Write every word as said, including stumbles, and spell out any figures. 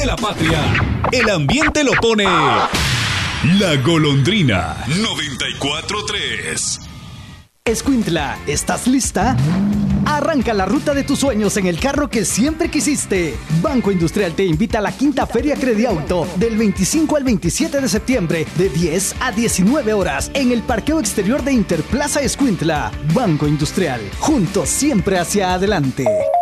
de la patria, el ambiente lo pone La Golondrina noventa y cuatro tres. Escuintla, ¿estás lista? Arranca la ruta de tus sueños en el carro que siempre quisiste. Banco Industrial te invita a la quinta Feria Crediauto del veinticinco al veintisiete de septiembre de diez a diecinueve horas en el parqueo exterior de Interplaza Escuintla. Banco Industrial, juntos siempre hacia adelante.